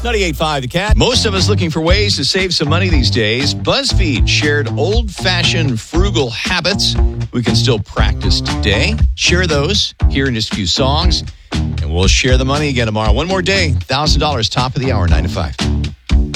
98.5 The Cat. Most of us looking for ways to save some money these days. BuzzFeed shared old-fashioned frugal habits we can still practice today. Share those here in just a few songs, and we'll share the money again tomorrow. One more day, $1,000, top of the hour, 9 to 5.